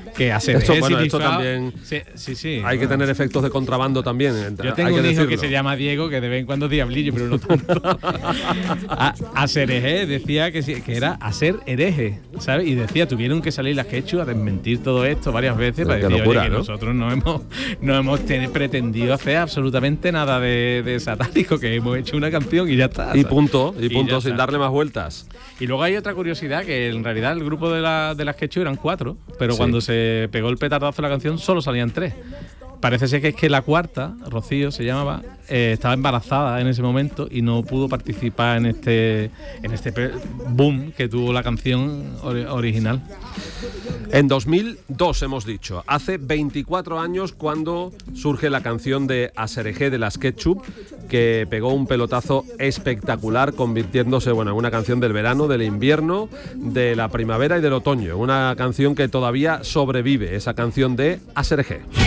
que hacer esto también sí. Hay que tener efectos de contrabando también. Yo tengo un hijo que se llama Diego, que de vez en cuando es diablillo, pero no tanto. Hacer hereje decía que era hacer hereje, ¿sabes? Y decía, tuvieron que salir las Ketchup a desmentir todo esto varias veces para decir, locura, oye, que nosotros no hemos pretendido hacer absolutamente nada de satánico, que hemos hecho una canción y ya está. Y punto, sin darle más vueltas. Y luego hay otra curiosidad, que en realidad el grupo de las Ketchup eran 4, pero cuando se pegó el petardazo de la canción solo salían 3. Parece ser que es que la cuarta, Rocío se llamaba, estaba embarazada en ese momento y no pudo participar en este boom que tuvo la canción original. En 2002 hemos dicho, hace 24 años cuando surge la canción de Aserejé de las Ketchup, que pegó un pelotazo espectacular, convirtiéndose en una canción del verano, del invierno, de la primavera y del otoño. Una canción que todavía sobrevive, esa canción de Aserejé.